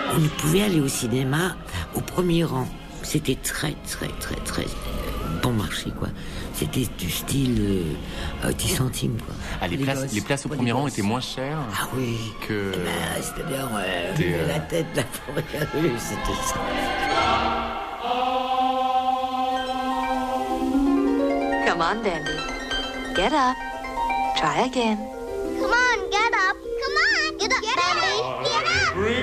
On pouvait aller au cinéma au premier rang. C'était très bon marché, quoi. C'était du style 10 centimes, quoi. Ah, les places au premier rang étaient moins chères. Ah oui. Que... c'est-à-dire, la tête de la forêt, c'était ça. Come on, Dandy. Get up. Try again. Come on, get up. Come on. Get up, Bambi. Get up.